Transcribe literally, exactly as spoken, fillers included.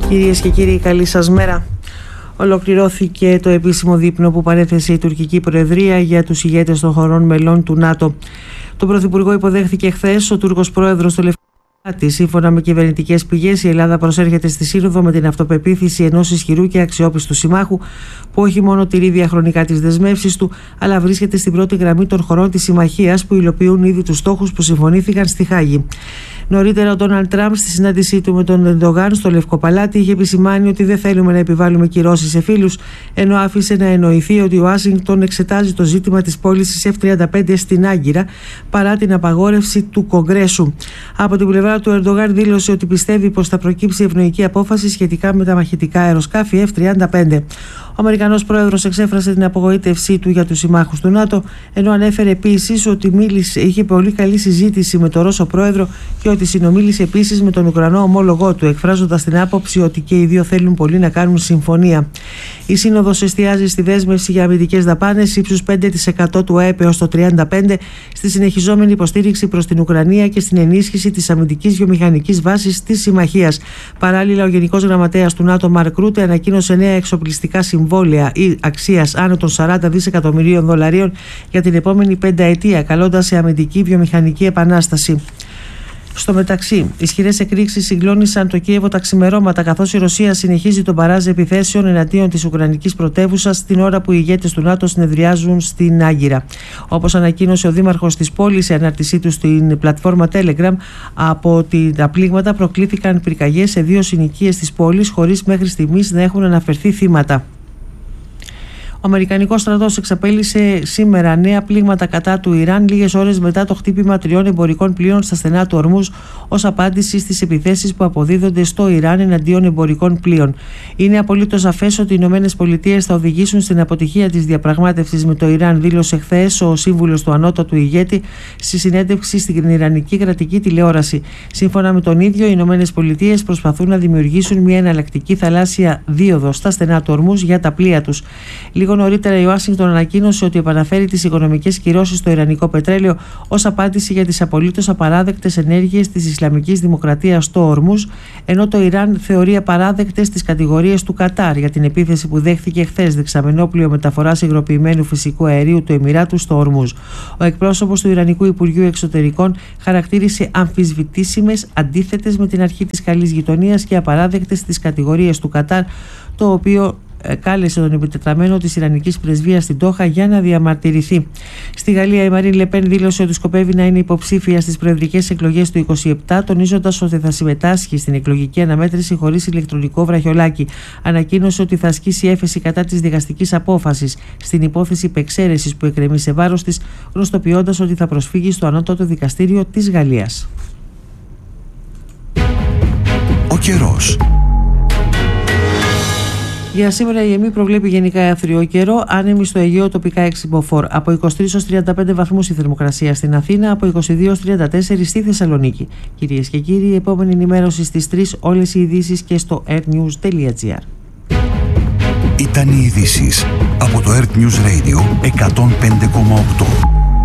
Κυρίες και κύριοι, καλή σας μέρα. Ολοκληρώθηκε το επίσημο δείπνο που παρέθεσε η τουρκική προεδρία για τους ηγέτες των χωρών μελών του ΝΑΤΟ. Τον Πρωθυπουργό υποδέχθηκε χθες ο Τούρκος Πρόεδρος του Λευκοπολάτη. Σύμφωνα με κυβερνητικές πηγές, η Ελλάδα προσέρχεται στη Σύνοδο με την αυτοπεποίθηση ενός ισχυρού και αξιόπιστου συμμάχου που όχι μόνο τηρεί διαχρονικά τις δεσμεύσεις του, αλλά βρίσκεται στην πρώτη γραμμή των χωρών της συμμαχίας που υλοποιούν ήδη τους στόχους που συμφωνήθηκαν στη Χάγη. Νωρίτερα, ο Ντόναλντ Τραμπ στη συνάντησή του με τον Ερντογάν στο Λευκοπαλάτι είχε επισημάνει ότι δεν θέλουμε να επιβάλλουμε κυρώσεις σε φίλους, ενώ άφησε να εννοηθεί ότι η Ουάσιγκτον εξετάζει το ζήτημα της πώλησης εφ τριάντα πέντε στην Άγκυρα παρά την απαγόρευση του Κογκρέσου. Από την πλευρά του, ο Ερντογάν δήλωσε ότι πιστεύει πως θα προκύψει ευνοϊκή απόφαση σχετικά με τα μαχητικά αεροσκάφη εφ τριάντα πέντε. Ο Αμερικανός πρόεδρος εξέφρασε την απογοήτευσή του για τους συμμάχους του ΝΑΤΟ, ενώ ανέφερε επίσης ότι μίλησε, είχε πολύ καλή συζήτηση με τον Ρώσο πρόεδρο και ότι συνομίλησε επίσης με τον Ουκρανό ομόλογό του, εκφράζοντας την άποψη ότι και οι δύο θέλουν πολύ να κάνουν συμφωνία. Η Σύνοδος εστιάζει στη δέσμευση για αμυντικές δαπάνες ύψους πέντε τοις εκατό του ΑΕΠ έως το τριάντα πέντε τοις εκατό, στη συνεχιζόμενη υποστήριξη προς την Ουκρανία και στην ενίσχυση της αμυντικής βιομηχανικής βάσης της συμμαχίας. Παράλληλα, ο Γενικός Γραμματέας του ΝΑΤΟ, Μαρκ Ρούτε, ανακοίνωσε νέα εξοπλιστικά συμβόλαια ή αξίας άνω των σαράντα δισεκατομμυρίων δολαρίων για την επόμενη πενταετία, καλώντας σε αμυντική βιομηχανική επανάσταση. Στο μεταξύ, ισχυρές εκρήξεις συγκλώνησαν το Κίεβο τα ξημερώματα, καθώς η Ρωσία συνεχίζει τον μπαράζ επιθέσεων εναντίον της Ουκρανικής πρωτεύουσας την ώρα που οι ηγέτες του ΝΑΤΟ συνεδριάζουν στην Άγκυρα. Όπως ανακοίνωσε ο δήμαρχος της πόλης σε ανάρτησή του στην πλατφόρμα Telegram, από τα πλήγματα προκλήθηκαν πυρκαγιές σε δύο συνοικίες της πόλης, χωρίς μέχρι στιγμής να έχουν αναφερθεί θύματα. Ο Αμερικανικός στρατός εξαπέλυσε σήμερα νέα πλήγματα κατά του Ιράν λίγες ώρες μετά το χτύπημα τριών εμπορικών πλοίων στα στενά του Ορμούζ ως απάντηση στις επιθέσεις που αποδίδονται στο Ιράν εναντίον εμπορικών πλοίων. Είναι απολύτως σαφές ότι οι Ηνωμένες Πολιτείες θα οδηγήσουν στην αποτυχία της διαπραγμάτευσης με το Ιράν, δήλωσε χθες ο σύμβουλος του ανώτατου ηγέτη στη συνέντευξη στην Ιρανική κρατική τηλεόραση. Σύμφωνα με τον ίδιο, οι Ηνωμένες Πολιτείες προσπαθούν να δημιουργήσουν μια εναλλακτική θαλάσσια δίωδο στα στενά του Ορμούζ για τα πλοία τους. Λίγο νωρίτερα, η Ουάσιγκτον ανακοίνωσε ότι επαναφέρει τις οικονομικές κυρώσεις στο ιρανικό πετρέλαιο ως απάντηση για τις απολύτως απαράδεκτες ενέργειες της Ισλαμικής Δημοκρατίας στο Ορμούζ, ενώ το Ιράν θεωρεί απαράδεκτες τις κατηγορίες του Κατάρ για την επίθεση που δέχθηκε χθες δεξαμενόπλοιο μεταφοράς υγροποιημένου φυσικού αερίου του Εμιράτου στο Ορμούζ. Ο εκπρόσωπος του Ιρανικού Υπουργείου Εξωτερικών χαρακτήρισε αμφισβητήσιμες, αντίθετες με την αρχή της καλής γειτονίας και απαράδεκτες τις κατηγορίες του Κατάρ, το οποίο κάλεσε τον επιτετραμένο της Ιρανικής Πρεσβείας στην Ντόχα για να διαμαρτυρηθεί. Στη Γαλλία, η Μαρίν Λε Πεν δήλωσε ότι σκοπεύει να είναι υποψήφια στις προεδρικές εκλογές του είκοσι επτά, τονίζοντας ότι θα συμμετάσχει στην εκλογική αναμέτρηση χωρίς ηλεκτρονικό βραχιολάκι. Ανακοίνωσε ότι θα ασκήσει έφεση κατά της δικαστικής απόφασης στην υπόθεση υπεξαίρεσης που εκκρεμεί σε βάρος της, γνωστοποιώντας ότι θα προσφύγει στο ανώτατο δικαστήριο της Γαλλίας. Ο καιρός. Για σήμερα η ΕΜΗ προβλέπει γενικά εύθριο καιρό, άνεμη στο Αιγαίο, τοπικά έξι μποφόρ. Από είκοσι τρεις έως τριάντα πέντε βαθμούς η θερμοκρασία στην Αθήνα, από είκοσι δύο έως τριάντα τέσσερα στη Θεσσαλονίκη. Κυρίες και κύριοι, η επόμενη ενημέρωση στις τρεις, όλες οι ειδήσεις και στο airnews τελεία gr. Ήταν οι ειδήσεις από το Earth News Radio εκατόν πέντε κόμμα οκτώ.